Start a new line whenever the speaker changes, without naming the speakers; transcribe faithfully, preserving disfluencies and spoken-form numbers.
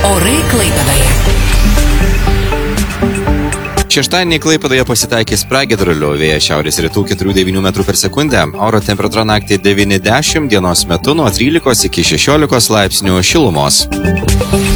Orai Klaipėdoje.
Šeštadienį Klaipėdoje pasitaikys pragiedrulių, vėjas šiaurės rytų keturi devyni metrų per sekundę, oro temperatūra naktį devyni dešimt, dienos metu nuo trylikos iki šešiolikos laipsnių šilumos.